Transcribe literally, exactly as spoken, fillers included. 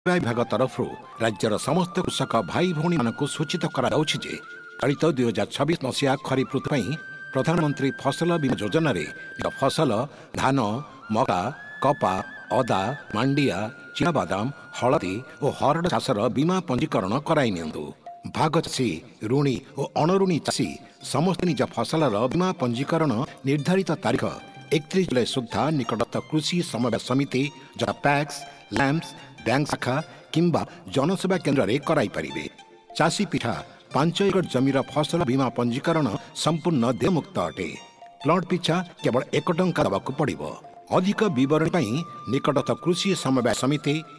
विभाग तरफ राज्यर समस्त कृषक भाई भौणी मानक सूचित कराउछि जे चलित दुई हजार छब्बीस मसीहा खरीफ ऋतु ପାଇଁ प्रधानमंत्री फसल बीमा योजना रे फसल धान मका कपा अदा मांडिया चिनाबादाम हलदी और हरड चाषर बीमा पंजीकरण कराई नियंतु। भाग चाषी ऋणी और अणऋणी चाषी समस्त निज फसलर बीमा पंजीकरण निर्धारित तारीख एकतीस जुलाई सुधा निकटस्थ कृषि समन्वय समिति जहाँ पैक्स लैम्प्स बैंक शाखा किंबा जनसेवा केन्द्र रे कराई परिबे। चाषी पिठा पांच एकड़ जमीर फसल बीमा पंजीकरण संपूर्ण देयमुक्त अटे। प्लॉट पिछा केवल एक टंका देवाक पड़िबो। अधिक विवरण निकटस्थ कृषि समन्वय समिति